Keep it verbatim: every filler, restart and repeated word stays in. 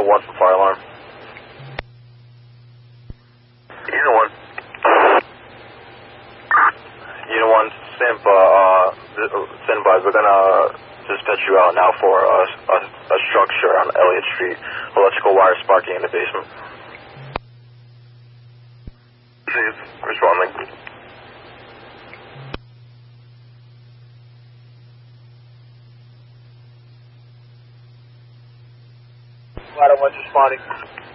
one for fire alarm. Unit one. Unit one, stand by, uh, stand by. We're gonna dispatch you out now for a, a, a structure on Elliott Street. Electrical wire sparking in the basement. Responding. Ladder one's responding.